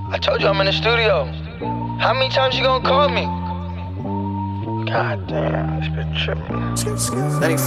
I told you I'm in the studio. How many times you gonna call me? God damn, this bitch tripping.